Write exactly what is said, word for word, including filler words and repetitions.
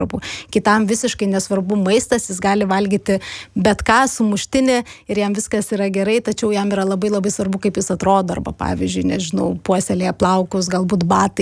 Kitam visiškai nesvarbu maistas, jis gali valgyti bet ką, sumuštinį ir jam viskas yra gerai, tačiau jam yra labai labai svarbu, kaip jis atrodo, arba pavyzdžiui, nežinau, puoselėja plaukus, galbūt batai